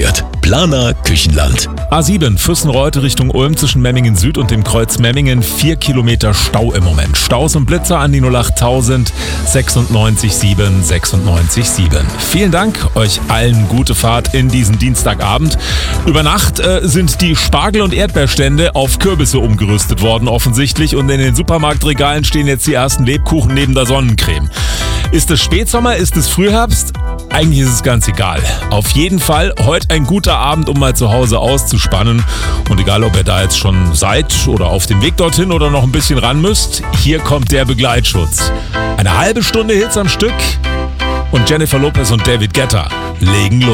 präsentiert. Planer Küchenland. A7, Füssenreuth Richtung Ulm zwischen Memmingen Süd und dem Kreuz Memmingen. 4 Kilometer Stau im Moment. Staus und Blitzer an die 08000 96 7 96 7. Vielen Dank, euch allen gute Fahrt in diesen Dienstagabend. Über Nacht sind die Spargel- und Erdbeerstände auf Kürbisse umgerüstet worden offensichtlich und in den Supermarktregalen stehen jetzt die ersten Lebkuchen neben der Sonnencreme. Ist es Spätsommer, ist es Frühherbst? Eigentlich ist es ganz egal. Auf jeden Fall heute ein guter Abend, um mal zu Hause auszuspannen. Und egal, ob ihr da jetzt schon seid oder auf dem Weg dorthin oder noch ein bisschen ran müsst, hier kommt der Begleitschutz. Eine halbe Stunde Hits am Stück und Jennifer Lopez und David Guetta legen los.